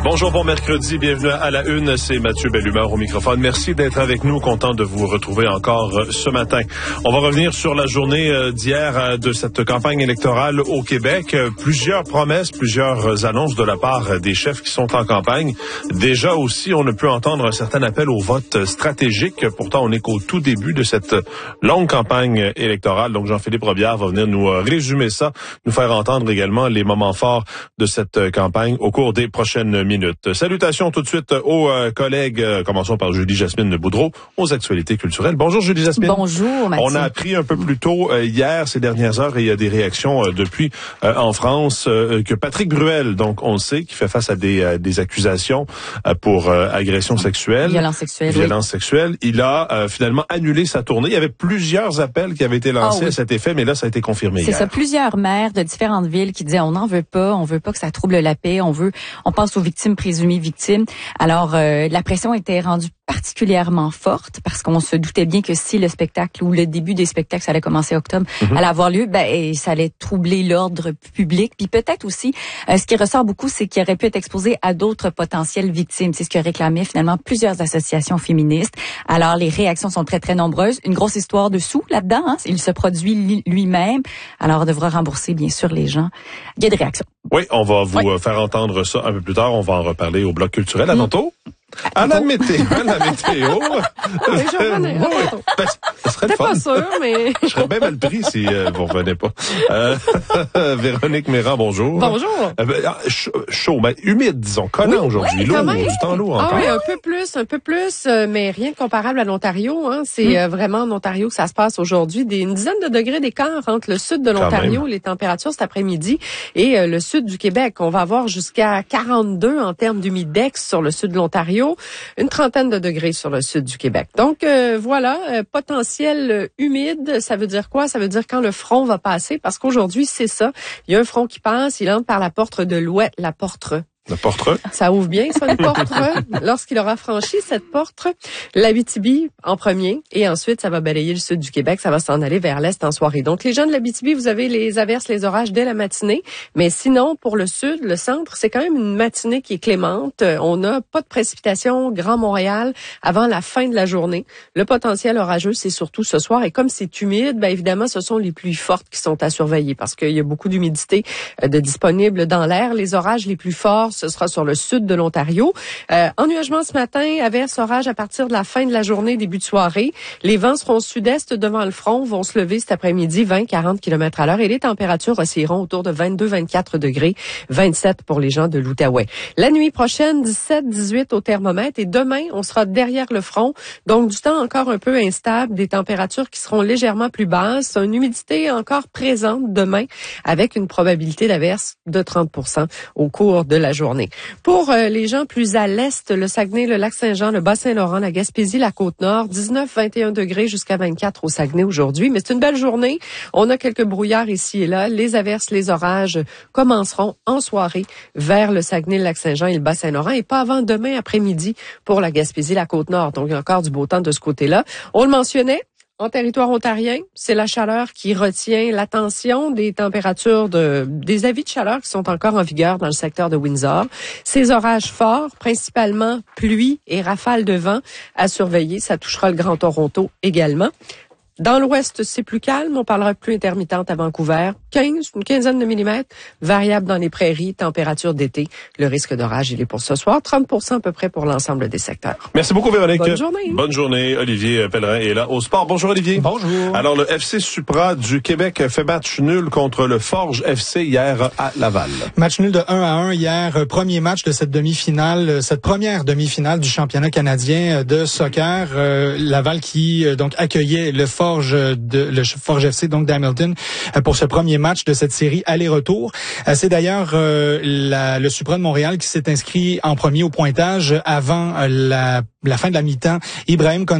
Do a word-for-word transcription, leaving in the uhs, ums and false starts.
Bonjour, bon mercredi, bienvenue à la une, c'est Mathieu Bellumeur au microphone. Merci d'être avec nous, content de vous retrouver encore ce matin. On va revenir sur la journée d'hier de cette campagne électorale au Québec. Plusieurs promesses, plusieurs annonces de la part des chefs qui sont en campagne. Déjà aussi, on a pu entendre un certain appel au vote stratégique. Pourtant, on est qu'au tout début de cette longue campagne électorale. Donc, Jean-Philippe Robillard va venir nous résumer ça, nous faire entendre également les moments forts de cette campagne au cours des prochaines minutes. Salutations tout de suite aux euh, collègues. Euh, commençons par Julie Jasmine Boudreau, aux actualités culturelles. Bonjour Julie Jasmine. Bonjour Mathieu. On a appris un peu plus tôt euh, hier, ces dernières heures, et il y a des réactions euh, depuis euh, en France, euh, que Patrick Bruel, donc on le sait, qui fait face à des, euh, des accusations euh, pour euh, agression sexuelle. Violence sexuelle. Violence oui. sexuelle. Il a euh, finalement annulé sa tournée. Il y avait plusieurs appels qui avaient été lancés ah, oui. à cet effet, mais là, ça a été confirmé C'est hier. ça, plusieurs maires de différentes villes qui disaient on n'en veut pas, on veut pas que ça trouble la paix, on veut, on pense aux victimes présumées victimes. Alors, euh, la pression était rendue particulièrement forte parce qu'on se doutait bien que si le spectacle ou le début des spectacles, ça allait commencer octobre, mm-hmm. allait avoir lieu, ben, ça allait troubler l'ordre public. Puis peut-être aussi, euh, ce qui ressort beaucoup, c'est qu'il aurait pu être exposé à d'autres potentielles victimes. C'est ce que réclamaient finalement plusieurs associations féministes. Alors, les réactions sont très, très nombreuses. Une grosse histoire de sous là-dedans. Hein? Il se produit lui-même. Alors, on devra rembourser, bien sûr, les gens. Il y a des réactions. Oui, on va vous oui. faire entendre ça un peu plus tard. On va en reparler au bloc culturel. À tantôt. À la météo, à la météo. Oui, je revenais. Bon, ben, ça serait le fun. Pas sûr, mais... Je serais bien mal pris si euh, vous revenez pas. Euh, Véronique Méran, bonjour. Bonjour. Euh, ben, chaud, mais humide, disons. Collant oui, aujourd'hui. Oui, lourd, même. Du temps lourd encore. Ah oui, un peu plus, un peu plus, euh, mais rien de comparable à l'Ontario. Hein. C'est mm. euh, vraiment en Ontario que ça se passe aujourd'hui. Des, une dizaine de degrés d'écart entre le sud de l'Ontario, les températures cet après-midi, et euh, le sud du Québec. On va avoir jusqu'à quarante-deux en termes d'humidex sur le sud de l'Ontario. Une trentaine de degrés sur le sud du Québec. Donc, euh, voilà, euh, potentiel euh, humide, ça veut dire quoi? Ça veut dire quand le front va passer, parce qu'aujourd'hui, c'est ça. Il y a un front qui passe, il entre par la porte de l'ouest, la porte. La porte. Ça ouvre bien, ça, une porte. Lorsqu'il aura franchi cette porte, l'Abitibi en premier, et ensuite, ça va balayer le sud du Québec, ça va s'en aller vers l'est en soirée. Donc, les gens de l'Abitibi, vous avez les averses, les orages dès la matinée, mais sinon, pour le sud, le centre, c'est quand même une matinée qui est clémente. On n'a pas de précipitations Grand Montréal avant la fin de la journée. Le potentiel orageux, c'est surtout ce soir, et comme c'est humide, ben évidemment, ce sont les pluies fortes qui sont à surveiller, parce qu'il y a beaucoup d'humidité de disponible dans l'air. Les orages les plus forts, ce sera sur le sud de l'Ontario. Euh, ennuagement ce matin, averse, orage à partir de la fin de la journée, début de soirée. Les vents seront sud-est devant le front, vont se lever cet après-midi, vingt à quarante kilomètres à l'heure, et les températures oscilleront autour de vingt-deux à vingt-quatre degrés, vingt-sept pour les gens de l'Outaouais. La nuit prochaine, dix-sept à dix-huit au thermomètre, et demain, on sera derrière le front, donc du temps encore un peu instable, des températures qui seront légèrement plus basses, une humidité encore présente demain, avec une probabilité d'averse de trente pour cent au cours de la journée. Pour euh, les gens plus à l'est, le Saguenay, le Lac-Saint-Jean, le Bas-Saint-Laurent, la Gaspésie, la Côte-Nord, dix-neuf à vingt et un degrés jusqu'à vingt-quatre au Saguenay aujourd'hui. Mais c'est une belle journée. On a quelques brouillards ici et là. Les averses, les orages commenceront en soirée vers le Saguenay, le Lac-Saint-Jean et le Bas-Saint-Laurent, et pas avant demain après-midi pour la Gaspésie, la Côte-Nord. Donc, il y a encore du beau temps de ce côté-là. On le mentionnait. En territoire ontarien, c'est la chaleur qui retient l'attention, des températures de, des avis de chaleur qui sont encore en vigueur dans le secteur de Windsor. Ces orages forts, principalement pluie et rafales de vent à surveiller. Ça touchera le Grand Toronto également. Dans l'ouest, c'est plus calme. On parlera de pluie intermittente à Vancouver. quinze, une quinzaine de millimètres. Variable dans les prairies, température d'été. Le risque d'orage, il est pour ce soir. trente pour cent à peu près pour l'ensemble des secteurs. Merci beaucoup, Véronique. Bonne journée. Bonne journée. Olivier Pellerin est là au sport. Bonjour, Olivier. Bonjour. Alors, le F C Supra du Québec fait match nul contre le Forge F C hier à Laval. Match nul de un à un hier. Premier match de cette demi-finale, cette première demi-finale du championnat canadien de soccer. Euh, Laval qui, donc, accueillait le Forge de le Forge F C donc d'Hamilton pour ce premier match de cette série aller-retour. C'est d'ailleurs euh, la, le Supra de Montréal qui s'est inscrit en premier au pointage avant la, la fin de la mi-temps. Ibrahim